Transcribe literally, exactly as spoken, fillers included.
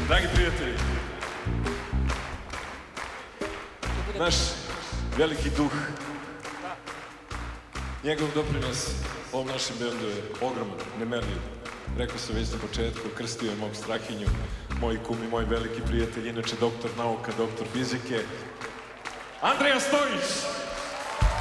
Dragi prijatelji, naš veliki duh, njegov doprinos ovom našem bendu je ogroman, nemerljiv. Rekao sam već na početku, krstio je mog Strahinju, moj kum i moj veliki prijatelj, inače doktor nauka, doktor fizike, Andreja Stojić!